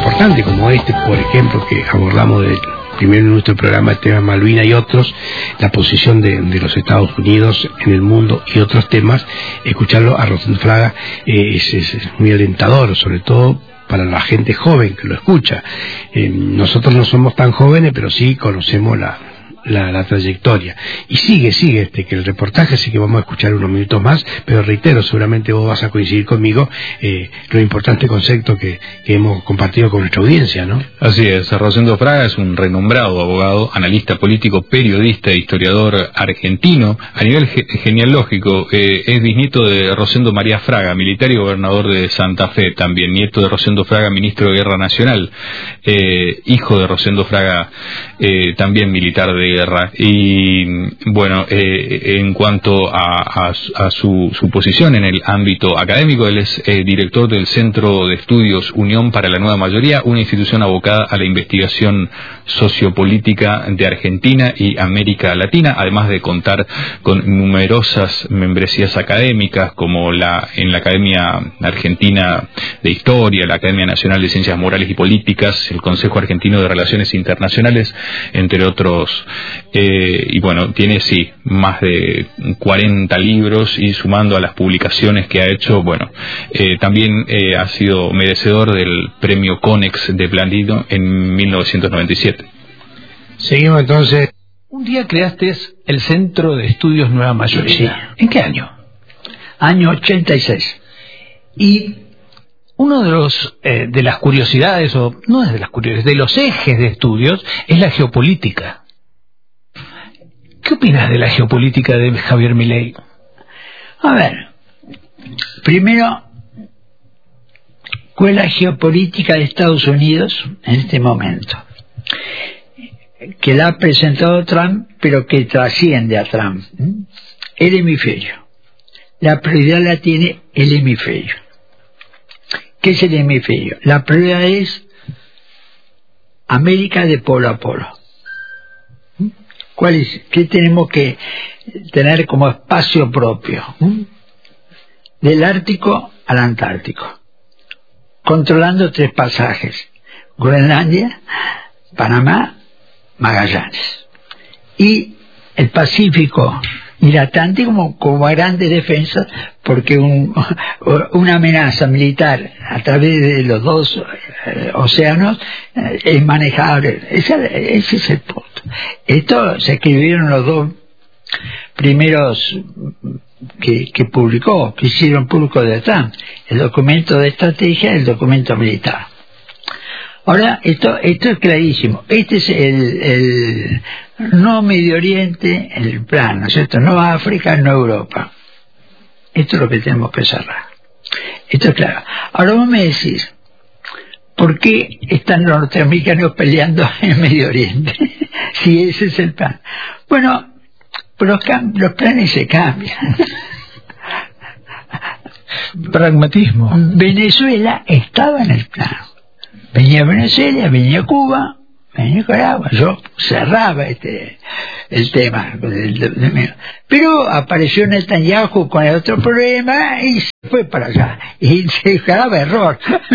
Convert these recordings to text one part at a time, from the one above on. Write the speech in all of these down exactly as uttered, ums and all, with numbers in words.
importantes como este, por ejemplo, que abordamos del primero en nuestro programa, el tema Malvinas y otros, la posición de, de los Estados Unidos en el mundo y otros temas, escucharlo a Rosendo Fraga eh, es, es, es muy alentador, sobre todo para la gente joven que lo escucha. Eh, nosotros no somos tan jóvenes, pero sí conocemos la, la, la trayectoria. Y sigue, sigue, este, que el reportaje, así que vamos a escuchar unos minutos más, pero reitero, seguramente vos vas a coincidir conmigo, eh, lo importante concepto que, que hemos compartido con nuestra audiencia, ¿no? Así es, Rosendo Fraga es un renombrado abogado, analista político, periodista e historiador argentino. A nivel ge genealógico, eh, es bisnieto de Rosendo María Fraga, militar y gobernador de Santa Fe, también nieto de Rosendo Fraga, ministro de Guerra Nacional, eh, hijo de Rosendo Fraga, eh, también militar de guerra. Y bueno, eh, en cuanto a, a, a su, su posición en el ámbito académico, él es eh, director del Centro de Estudios Unión para la Nueva Mayoría, una institución abocada a la investigación sociopolítica de Argentina y América Latina, además de contar con numerosas membresías académicas como la en la Academia Argentina de Historia, la Academia Nacional de Ciencias Morales y Políticas, el Consejo Argentino de Relaciones Internacionales, entre otros. Eh, y bueno, tiene sí más de cuarenta libros, y sumando a las publicaciones que ha hecho, bueno, eh, también eh, ha sido merecedor del premio Conex de Platino en mil novecientos noventa y siete. Seguimos entonces. Un día creaste el Centro de Estudios Nueva Mayoría. Sí. ¿En qué año? Año ochenta y seis. Y uno de los eh, de las curiosidades, o no es de las curiosidades, de los ejes de estudios es la geopolítica. ¿Qué opinas de la geopolítica de Javier Milei? A ver, primero, ¿cuál es la geopolítica de Estados Unidos en este momento? Que la ha presentado Trump, pero que trasciende a Trump. El hemisferio. La prioridad la tiene el hemisferio. ¿Qué es el hemisferio? La prioridad es América de polo a polo. ¿Cuál es? ¿Qué tenemos que tener como espacio propio? Del Ártico al Antártico. Controlando tres pasajes. Groenlandia, Panamá, Magallanes. Y el Pacífico y el Atlántico como, como grandes defensas, porque un, una amenaza militar a través de los dos eh, océanos eh, es manejable. Ese, ese es el punto. Esto se escribieron los dos primeros que, que publicó, que hicieron público de Trump, el documento de estrategia y el documento militar. Ahora, esto, esto es clarísimo. Este es el, el no Medio Oriente, el plan, ¿no es cierto? No África, no Europa. Esto es lo que tenemos que cerrar. Esto es claro. Ahora vos me decís, ¿por qué están los norteamericanos peleando en Medio Oriente? Si ese es el plan. Bueno, los, los planes se cambian. Pragmatismo. Venezuela estaba en el plan. Venía Venezuela, venía Cuba, venía Nicaragua. Yo cerraba este el tema. Pero apareció Netanyahu con el otro problema y se fue para allá. Y se dejaba error.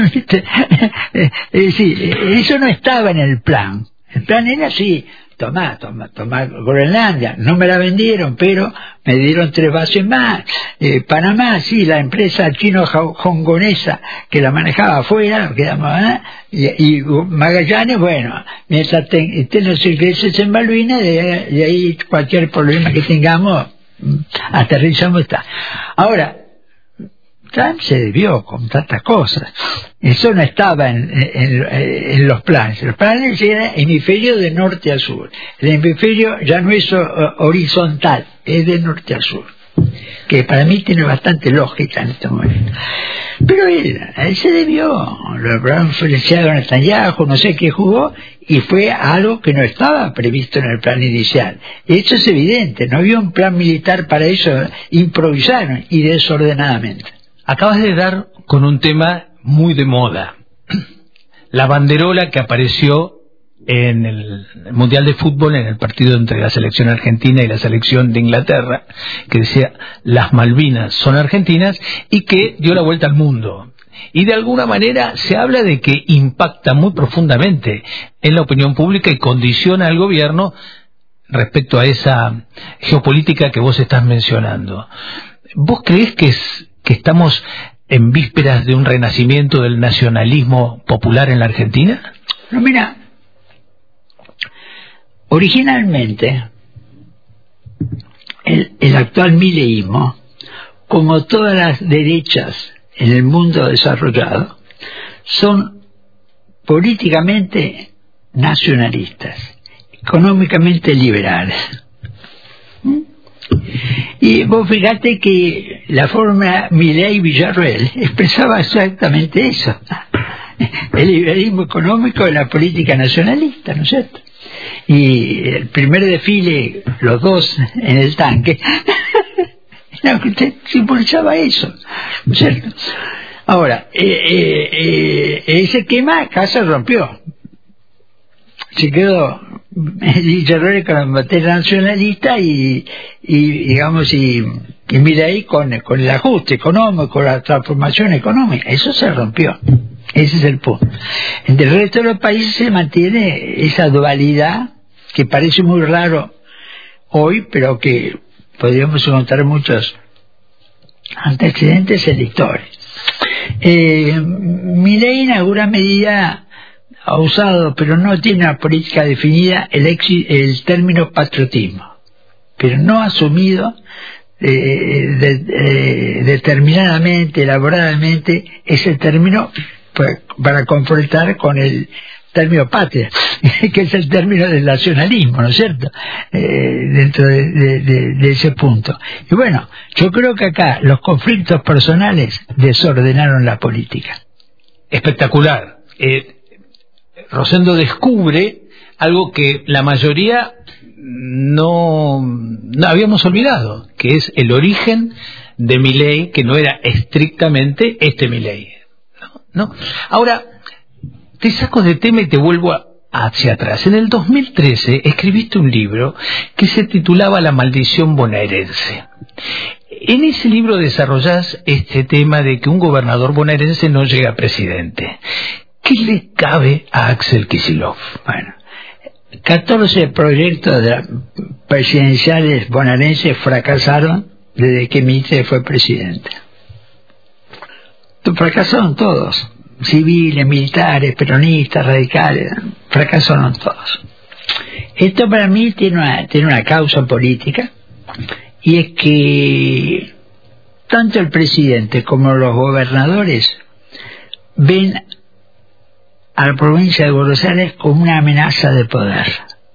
Es decir, eso no estaba en el plan. El plan era así. Tomá, tomá, tomá Groenlandia. No me la vendieron, pero me dieron tres bases más. Eh, Panamá, sí, la empresa chino-hongkonesa que la manejaba afuera, quedamos, ¿eh? y, y Magallanes, bueno, mientras estén los ingleses en Malvinas, de, de ahí cualquier problema que tengamos, aterrizamos está. Ahora, Trump se debió con tantas cosas. Eso no estaba en, en, en los planes. Los planes eran hemisferio de norte a sur. El hemisferio ya no es horizontal, es de norte a sur. Que para mí tiene bastante lógica en este momento. Pero él, él se debió. Lo habrán influenciado en Netanyahu, no sé qué jugó, y fue algo que no estaba previsto en el plan inicial. Eso es evidente. No había un plan militar para eso. Improvisaron y desordenadamente. Acabas de dar con un tema muy de moda. La banderola que apareció en el Mundial de Fútbol, en el partido entre la selección argentina y la selección de Inglaterra, que decía las Malvinas son argentinas, y que dio la vuelta al mundo. y de alguna manera se habla de que impacta muy profundamente en la opinión pública y condiciona al gobierno respecto a esa geopolítica que vos estás mencionando. ¿Vos creés que, es, que estamos en vísperas de un renacimiento del nacionalismo popular en la Argentina? No, mira, originalmente el, el actual mileísmo, como todas las derechas en el mundo desarrollado, son políticamente nacionalistas, económicamente liberales. ¿Mm? Y vos fíjate que la fórmula Milei-Villarroel expresaba exactamente eso, el liberalismo económico y la política nacionalista, ¿no es cierto? Y el primer desfile, los dos en el tanque, simbolizaba eso, ¿no es cierto? Ahora, eh, eh, eh, ese esquema acá se rompió. Se quedó Villarroel con la materia nacionalista y, y digamos, y, y Milei con, con el ajuste económico, con la transformación económica. Eso se rompió. Ese es el punto. En el resto de los países se mantiene esa dualidad que parece muy raro hoy, pero que podríamos encontrar muchos antecedentes en la historia. Eh, Milei en alguna medida ha usado, pero no tiene una política definida, el, exi, el término patriotismo, pero no ha asumido eh, de, de, determinadamente, elaboradamente ese término pues, para confrontar con el término patria, que es el término del nacionalismo, ¿no es cierto? Eh, dentro de, de, de, de ese punto. Y bueno, yo creo que acá los conflictos personales desordenaron la política. Espectacular. Eh, Rosendo descubre algo que la mayoría no, no habíamos olvidado, que es el origen de Milei, que no era estrictamente este Milei. ¿No? ¿No? Ahora, te saco de tema y te vuelvo a, hacia atrás. En el dos mil trece escribiste un libro que se titulaba La maldición bonaerense. En ese libro desarrollás este tema de que un gobernador bonaerense no llega a presidente. ¿Qué le cabe a Axel Kicillof? Bueno, catorce proyectos de presidenciales bonaerenses fracasaron desde que Mitre fue presidente. Fracasaron todos, civiles, militares, peronistas, radicales, fracasaron todos. Esto para mí tiene una, tiene una causa política, y es que tanto el presidente como los gobernadores ven a la provincia de Buenos Aires como una amenaza de poder,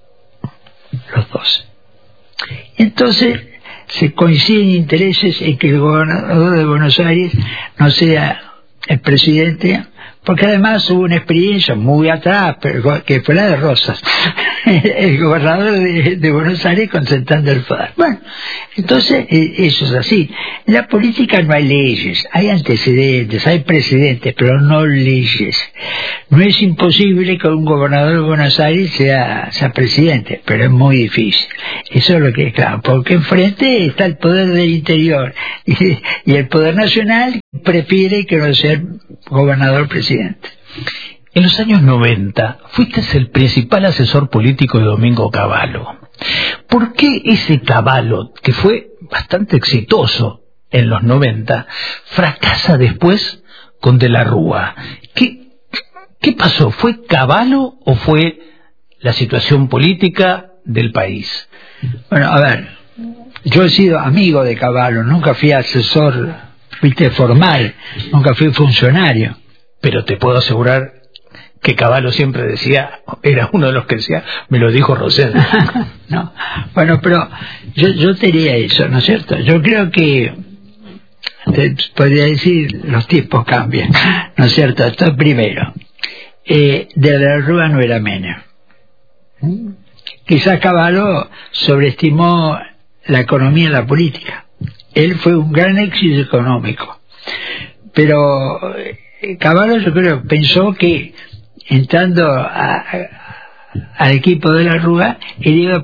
los dos. Entonces se coinciden intereses en que el gobernador de Buenos Aires no sea el presidente, porque además hubo una experiencia muy atrás, pero que fue la de Rosas, el gobernador de, de Buenos Aires concentrando el poder. Bueno, entonces eso es así. En la política no hay leyes, hay antecedentes, hay precedentes, pero no leyes. No es imposible que un gobernador de Buenos Aires sea, sea presidente, pero es muy difícil. Eso es lo que es claro, porque enfrente está el poder del interior y, y el poder nacional prefiere que no sea el gobernador presidente. En los años noventa fuiste el principal asesor político de Domingo Cavallo. ¿Por qué ese Cavallo, que fue bastante exitoso en los noventa, fracasa después con De la Rúa? ¿Qué, qué pasó? ¿Fue Cavallo o fue la situación política del país? Bueno, a ver, yo he sido amigo de Cavallo, nunca fui asesor, fuiste formal, nunca fui funcionario. Pero te puedo asegurar que Cavallo siempre decía, era uno de los que decía, me lo dijo Rosendo. No, bueno, pero yo, yo te diría eso, ¿no es cierto? Yo creo que, te podría decir, los tiempos cambian, ¿no es cierto? Esto primero, eh, De la Rúa no era Menem. ¿Mm? Quizás Cavallo sobreestimó la economía y la política. Él fue un gran éxito económico, pero Cavallo yo creo pensó que entrando a, a, al equipo de la Rúa él iba a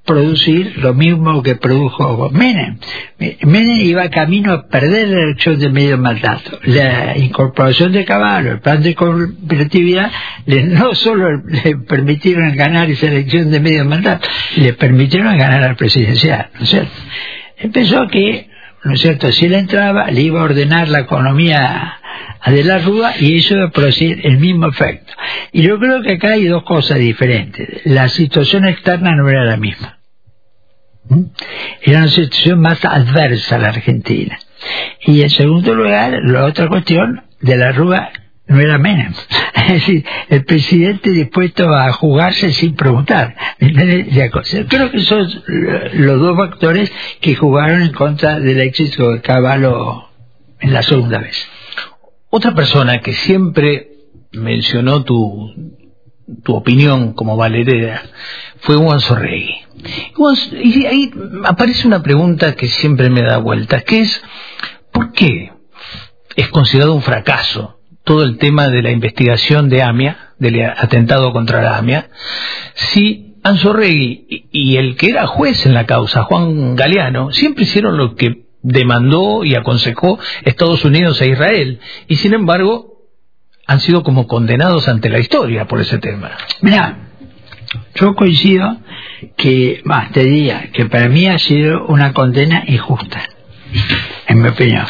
producir lo mismo que produjo Menem. Menem iba camino a perder la elección de medio mandato. La incorporación de Cavallo, el plan de cooperatividad, le, no solo le permitieron ganar esa elección de medio mandato, le permitieron ganar al presidencial, ¿no es cierto? Empezó que, ¿no es cierto?, si él entraba, le iba a ordenar la economía a De la Rúa y eso iba a producir el mismo efecto. Y yo creo que acá hay dos cosas diferentes. La situación externa no era la misma. ¿Mm? Era una situación más adversa a la Argentina. Y en segundo lugar, la otra cuestión, De la Rúa no era Menem. Es decir, el presidente dispuesto a jugarse sin preguntar. Creo que son los dos factores que jugaron en contra del éxito de Cavallo en la segunda vez. Otra persona que siempre mencionó tu, tu opinión como valerera fue Unzuarregui. Y ahí aparece una pregunta que siempre me da vueltas, que es, ¿por qué es considerado un fracaso todo el tema de la investigación de AMIA, del atentado contra la AMIA, si Unzuarregui y el que era juez en la causa, Juan Galeano, siempre hicieron lo que demandó y aconsejó Estados Unidos a Israel, y sin embargo han sido como condenados ante la historia por ese tema? Mira, yo coincido que, más te diría, que para mí ha sido una condena injusta, en mi opinión.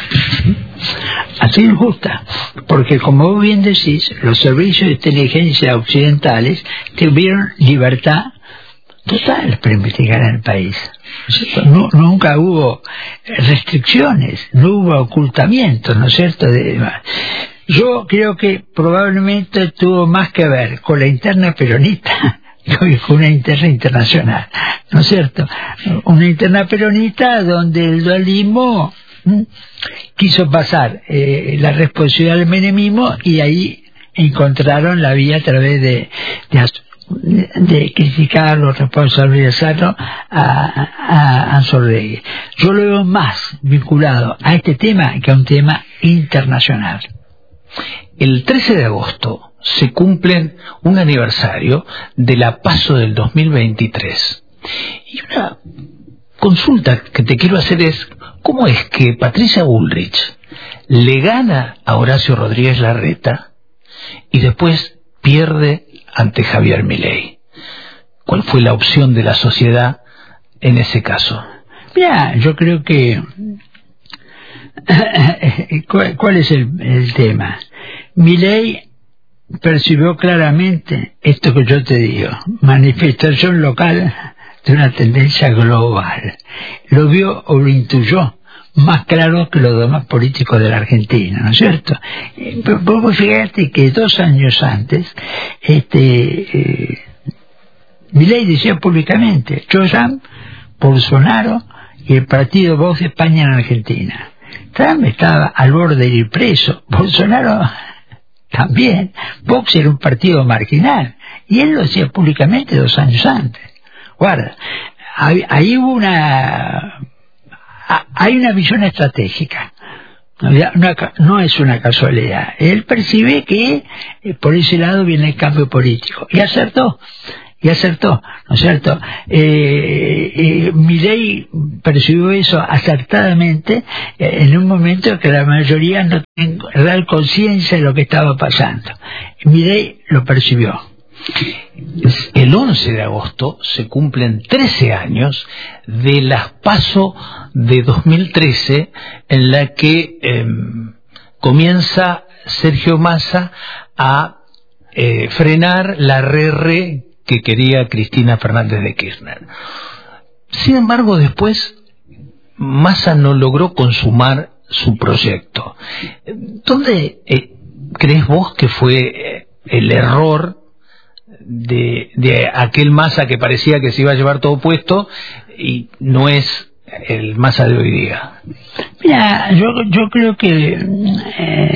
Ha sido injusta, porque como vos bien decís, los servicios de inteligencia occidentales tuvieron libertad total para investigar en el país. No, nunca hubo restricciones, no hubo ocultamiento, ¿no es cierto? De, yo creo que probablemente tuvo más que ver con la interna peronista que con una interna internacional, ¿no es cierto? Una interna peronista donde el dualismo ¿m? quiso pasar eh, la responsabilidad del menemismo y ahí encontraron la vía a través de, de de criticarlo, responsabilizarlo a, a Unzuarregui. Yo lo veo más vinculado a este tema que a un tema internacional. El trece de agosto se cumple un aniversario de la PASO del dos mil veintitrés. Y una consulta que te quiero hacer es, ¿cómo es que Patricia Bullrich le gana a Horacio Rodríguez Larreta y después pierde ante Javier Milei? ¿Cuál fue la opción de la sociedad en ese caso? Mira, yo creo que ¿cuál, cuál es el, el tema? Milei percibió claramente esto que yo te digo, manifestación local de una tendencia global. Lo vio o lo intuyó más claro que los demás políticos de la Argentina, ¿no es cierto? Vos fíjate que dos años antes, este, eh, Milei decía públicamente, Trump, Bolsonaro y el partido Vox de España en Argentina. Trump estaba al borde de ir preso, Bolsonaro también, Vox era un partido marginal, y él lo decía públicamente dos años antes. Guarda, ahí hubo una... hay una visión estratégica, no es una casualidad. Él percibe que eh, por ese lado viene el cambio político y acertó, y acertó, ¿no es cierto? Eh, eh, Milei percibió eso acertadamente eh, en un momento que la mayoría no tienen real conciencia de lo que estaba pasando. Milei lo percibió. El once de agosto se cumplen trece años de las PASO de dos mil trece, en la que eh, comienza Sergio Massa a eh, frenar la re-re que quería Cristina Fernández de Kirchner. Sin embargo, después Massa no logró consumar su proyecto. ¿Dónde eh, crees vos que fue eh, el error de, de aquel Massa que parecía que se iba a llevar todo puesto y no es el Massa de hoy día? Mira, yo, yo creo que eh,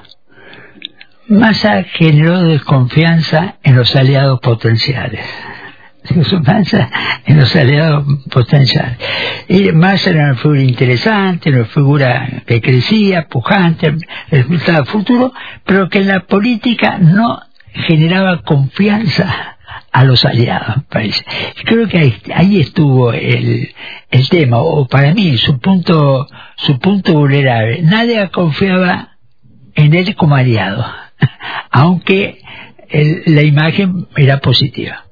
Massa generó desconfianza en los aliados potenciales. Massa en los aliados potenciales. Y Massa era una figura interesante, una figura que crecía, pujante, resultaba futuro, pero que en la política no generaba confianza a los aliados, me parece. Creo que ahí, ahí estuvo el, el tema, o para mí su punto, su punto vulnerable. Nadie confiaba en él como aliado, aunque el, la imagen era positiva.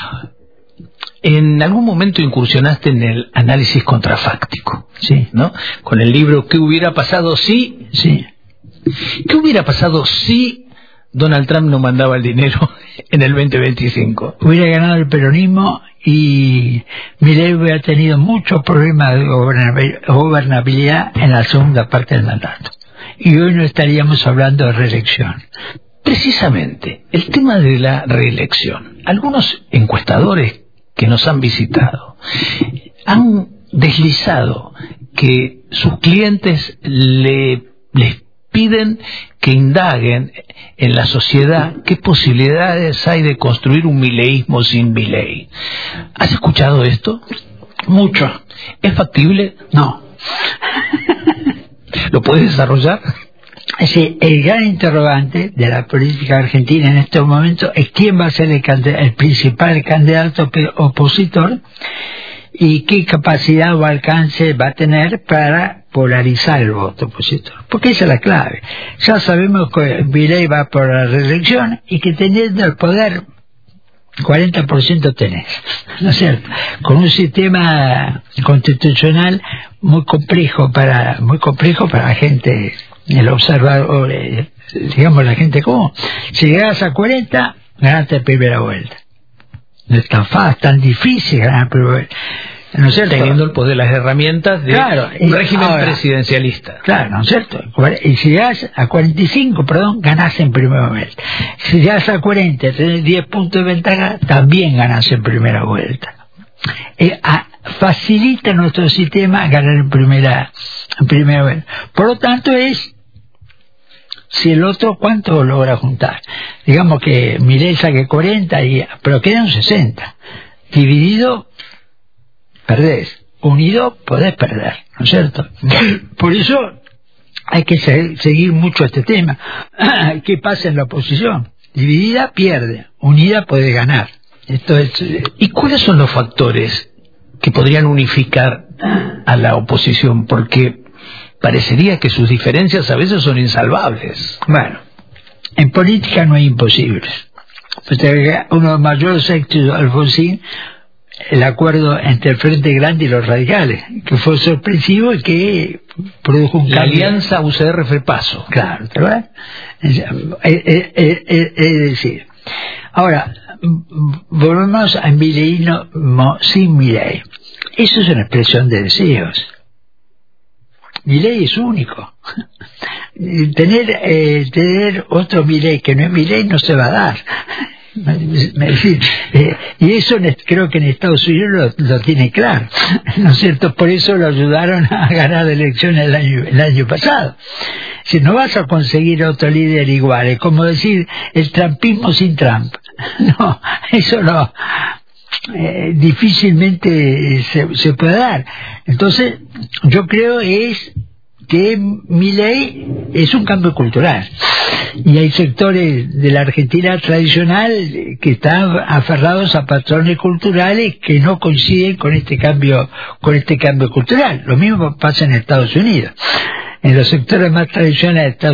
En algún momento incursionaste en el análisis contrafáctico, Sí, ¿no? Con el libro ¿Qué hubiera pasado si? sí. ¿Qué hubiera pasado si Donald Trump no mandaba el dinero en el veinte veinticinco? Hubiera ganado el peronismo y Milei hubiera tenido muchos problemas de gobernabilidad en la segunda parte del mandato. Y hoy no estaríamos hablando de reelección. Precisamente, el tema de la reelección. Algunos encuestadores que nos han visitado han deslizado que sus clientes le, les piden que indaguen en la sociedad qué posibilidades hay de construir un mileísmo sin Milei. ¿Has escuchado esto? Mucho. ¿Es factible? No. ¿Lo puedes desarrollar? Sí, el gran interrogante de la política argentina en estos momentos es quién va a ser el, el principal candidato opositor y qué capacidad o alcance va a tener para polarizar el voto opositor. Porque esa es la clave. Ya sabemos que Milei va por la reelección y que teniendo el poder cuarenta por ciento tenés, ¿no es cierto? Con un sistema constitucional muy complejo para muy complejo para la gente, el observador, eh, digamos la gente común. Si llegas a cuarenta, ganaste la primera vuelta. No es tan fácil, tan difícil ganar la primera vuelta. ¿No es cierto? Teniendo el poder, las herramientas de claro, un y régimen ahora, presidencialista. Claro, ¿no es cierto? Y si llegas a cuarenta y cinco, perdón, ganás en primera vuelta. Si llegas a cuarenta, tenés diez puntos de ventaja, también ganás en primera vuelta. Eh, a, facilita nuestro sistema ganar en primera, en primera vuelta. Por lo tanto es, si el otro, ¿cuánto logra juntar? Digamos que Milei saque cuarenta, y, pero quedan sesenta. Dividido, perdés. Unido, podés perder, ¿no es cierto? Por eso hay que se seguir mucho este tema. ¿Qué pasa en la oposición? Dividida, pierde. Unida, puede ganar. Esto es... ¿Y cuáles son los factores que podrían unificar a la oposición? Porque parecería que sus diferencias a veces son insalvables. Bueno, en política no hay imposibles. Uno de los mayores éxitos de Alfonsín, el acuerdo entre el Frente Grande y los radicales, que fue sorpresivo y que produjo un la cambio. alianza U C R-Repaso. Claro, ¿verdad? Es, es, es, es decir, ahora, volvemos a mileísmo sin Milei. Eso es una expresión de deseos. Milei es único. Tener, eh, tener otro Milei que no es Milei no se va a dar. Decir, eh, y eso creo que en Estados Unidos lo, lo tiene claro, ¿no es cierto? Por eso lo ayudaron a ganar elecciones el año, el año pasado. Si no vas a conseguir otro líder igual, es como decir el trumpismo sin Trump. No, eso no, eh, difícilmente se, se puede dar. Entonces, yo creo es que Milei es un cambio cultural. Y hay sectores de la Argentina tradicional que están aferrados a patrones culturales que no coinciden con este cambio, con este cambio cultural. Lo mismo pasa en Estados Unidos. En los sectores más tradicionales de Estados